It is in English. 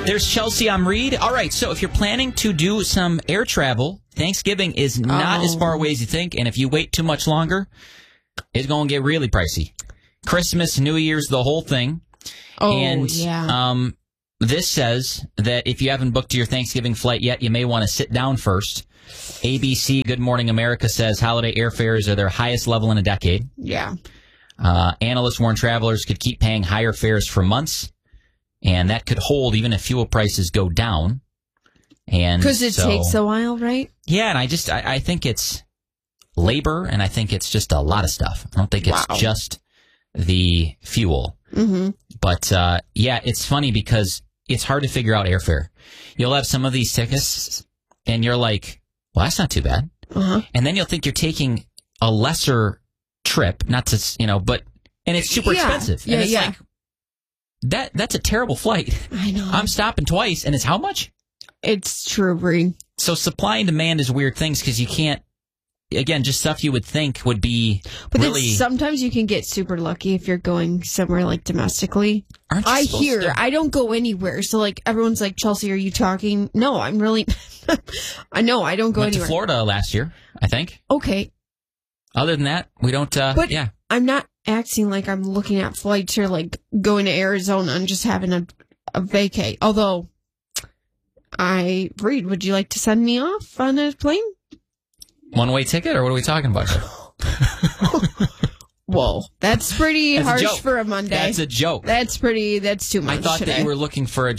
There's Chelsea. I'm Reed. All right, so if you're planning to do some air travel, Thanksgiving is not as far away as you think, and if you wait too much longer, it's going to get really pricey. Christmas, New Year's, the whole thing. This says that if you haven't booked your Thanksgiving flight yet, you may want to sit down first. ABC Good Morning America says holiday airfares are their highest level in a decade. Yeah. Analysts warn travelers could keep paying higher fares for months, and that could hold even if fuel prices go down. Because it takes a while, right? Yeah, and I think it's labor, and I think it's just a lot of stuff. I don't think it's just the fuel. Mm-hmm. But, it's funny because it's hard to figure out airfare. You'll have some of these tickets, and you're like, well, that's not too bad. Uh-huh. And then you'll think you're taking a lesser trip, and it's super expensive. Yeah, and it's like, that's a terrible flight. I know. I'm stopping twice, and it's how much? It's true, Bree. So supply and demand is weird things because you can't, again, just stuff you would think would be really... But sometimes you can get super lucky if you're going somewhere like domestically. Aren't you I don't go anywhere. So like everyone's like, Chelsea, are you talking? No, I'm really... I know, I don't go Went anywhere. to Florida last year, I think. Okay. Other than that, we don't... I'm not acting like I'm looking at flights or like going to Arizona and just having a vacay. Although, Reed, would you like to send me off on a plane? One-way ticket, or what are we talking about here? Whoa, that's pretty harsh for a Monday. That's a joke. That's too much. I thought that you were looking for a